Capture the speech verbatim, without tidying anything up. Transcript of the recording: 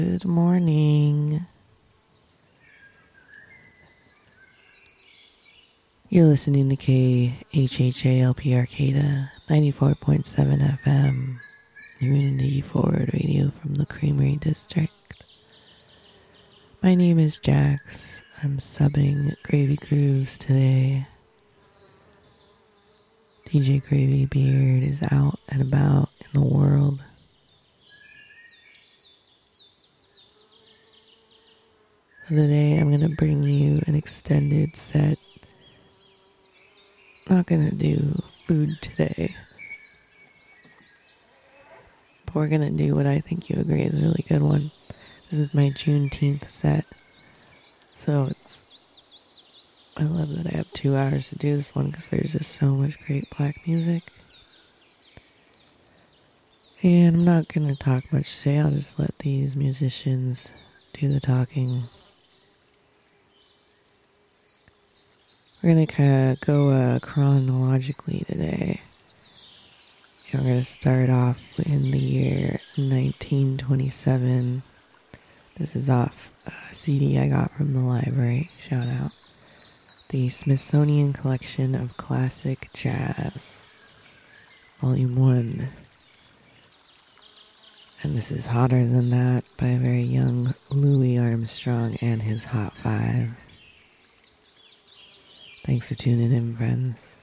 Good morning. You're listening to K H H A L P Arcata, ninety-four point seven F M, Unity Forward Radio from the Creamery District. My name is Jax. I'm subbing at Gravy Grooves today. D J Gravy Beard is out and about in the world. For today, I'm going to bring you an extended set. Not going to do food today, but we're going to do what I think you agree is a really good one. This is my Juneteenth set. So it's, I love that I have two hours to do this one because there's just so much great black music. And I'm not going to talk much today. I'll just let these musicians do the talking. We're going to kind of go uh, chronologically today. And we're going to start off in the year nineteen twenty-seven. This is off a C D I got from the library. Shout out. The Smithsonian Collection of Classic Jazz. Volume one. And this is Hotter Than That by a very young Louis Armstrong and his Hot Five. Thanks for tuning in, friends.